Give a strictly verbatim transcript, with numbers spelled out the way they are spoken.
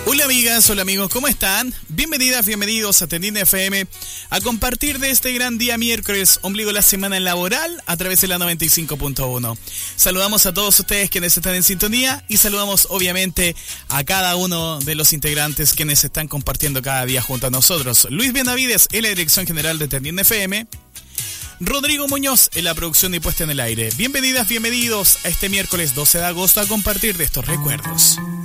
Hola amigas, hola amigos, ¿cómo están? Bienvenidas, bienvenidos a Tendín F M a compartir de este gran día miércoles, ombligo de la semana laboral, a través de la noventa y cinco punto uno. Saludamos a todos ustedes quienes están en sintonía y saludamos obviamente a cada uno de los integrantes quienes están compartiendo cada día junto a nosotros. Luis Benavides en la dirección general de Tendín F M. Rodrigo Muñoz en la producción y puesta en el aire. Bienvenidas, bienvenidos a este miércoles doce de agosto a compartir de estos recuerdos.